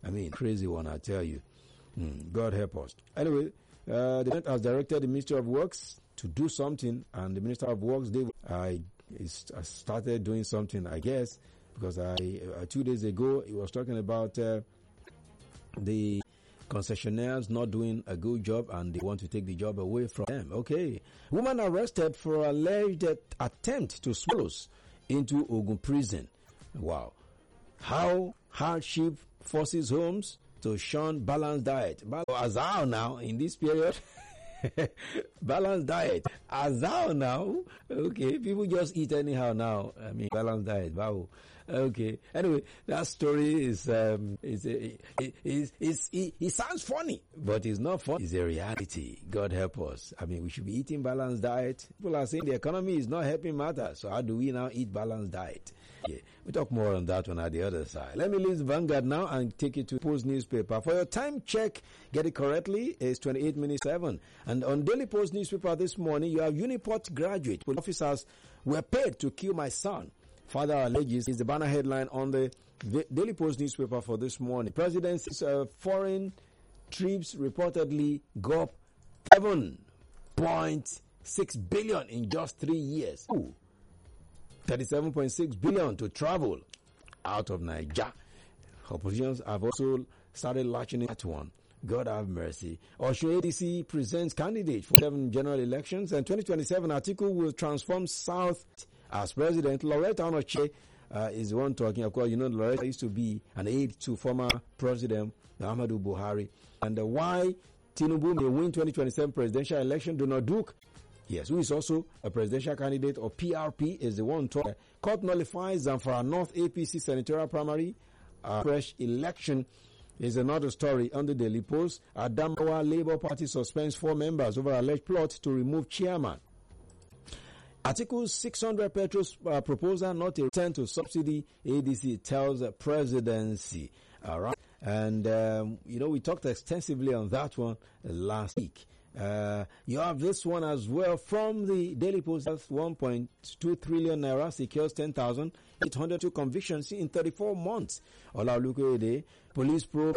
I mean, crazy one, I tell you. God help us. Anyway, the Senate has directed the Ministry of Works to do something, and the Minister of Works, I started doing something, I guess, because 2 days ago, he was talking about the concessionaires not doing a good job, and they want to take the job away from them. Okay. Woman arrested for alleged attempt to swallow into Ogun prison. Wow. How hardship forces homes to shun balanced diet. Azal now in this period. Balanced diet. Azal now. Okay. People just eat anyhow now. I mean, balanced diet. Wow. Okay. Anyway, that story it sounds funny, but it's not funny. It's a reality. God help us. I mean, we should be eating balanced diet. People are saying the economy is not helping matters. So how do we now eat balanced diet? Yeah, we'll talk more on that one at the other side. Let me leave Vanguard now and take you to Post newspaper. For your time check, get it correctly, it's 28 minutes 7. And on Daily Post newspaper this morning, you have Uniport graduate. Police officers were paid to kill my son. Father alleges is the banner headline on the Daily Post newspaper for this morning. President's foreign trips reportedly go up 7.6 billion in just 3 years. 37.6 billion to travel out of Nigeria. Oppositions have also started latching that one. God have mercy. Osun ADC presents candidate for 7 general elections, and 2027 Atiku will transform South as president. Loretta Onoche is the one talking. Of course, you know Loretta used to be an aide to former President Muhammadu Buhari. And why Tinubu may win 2027 presidential election, Donald Duke, yes, who is also a presidential candidate of PRP, is the one talking. Court nullifies Zamfara North APC senatorial primary. Fresh election is another story on the Daily Post. Adamawa Labour Party suspends 4 members over alleged plot to remove chairman. Article 600 petrol proposal not a return to subsidy, ADC tells the presidency. All right. And, we talked extensively on that one last week. You have this one as well from the Daily Post. 1.2 trillion naira secures 10,802 convictions in 34 months. Olaolukoyede, police probe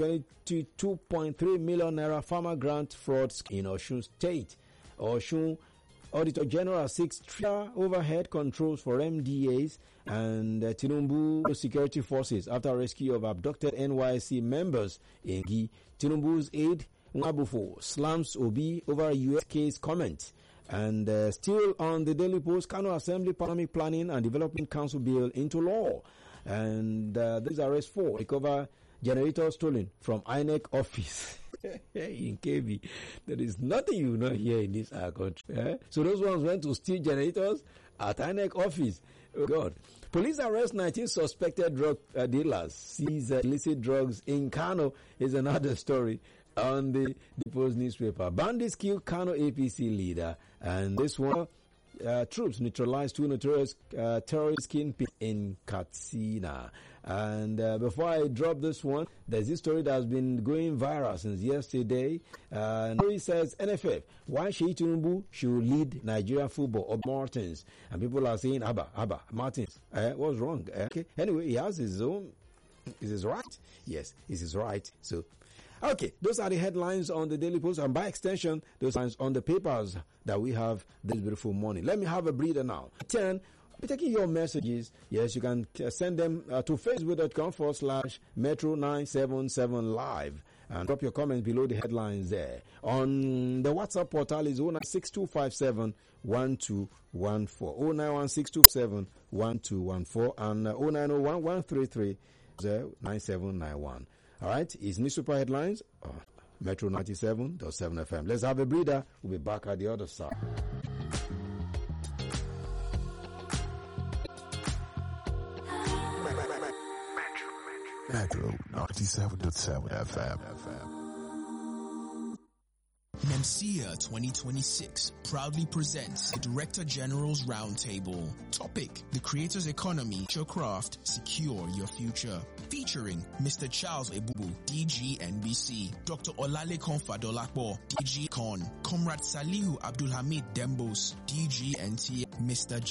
22.3 million naira farmer grant fraud in Osun State. Osun Auditor General seeks overhead controls for MDAs, and Tinubu security forces after rescue of abducted NYC members in Gi. Tinubu's aide Nwabufo slams Obi over US case comment. And still on the Daily Post, Kano Assembly Economic Planning and Development Council bill into law. And these arrests for recover generator stolen from INEC office. In KB, there is nothing you know here in this country. So those ones went to steal generators at INEC office. Oh God. Police arrest 19 suspected drug dealers. Seize illicit drugs in Kano is another story on the Post newspaper. Bandits kill Kano APC leader, and this one, troops neutralize 2 notorious terrorist kingpins in Katsina. And before I drop this one, there's this story that has been going viral since yesterday. The story says NFF, why Sheyi Tinubu should lead Nigeria football or Martins. And people are saying, Abba, Martins, what's wrong? Okay. Anyway, he has his own. Is his right? Yes, is his right. So, okay, those are the headlines on the Daily Post, and by extension, those lines on the papers that we have this beautiful morning. Let me have a breather now. 10. I'll be taking your messages. Yes, you can send them to facebook.com/Metro977live and drop your comments below the headlines there. On the WhatsApp portal is 09625712114, 09162571214, and 09011339791. All right, it's newspaper headlines. Metro 97.7 FM. Let's have a breather. We'll be back at the other side. Metro 97.7 FM. MEMSEA 2026 proudly presents the Director General's Roundtable. Topic: the creator's economy, your craft, secure your future. Featuring Mr. Charles Ebubu, DG NBC, Dr. Olalekan Fadolapo, DG Con, Comrade Salihu Abdulhamid Dembos, DG NTA, Mr.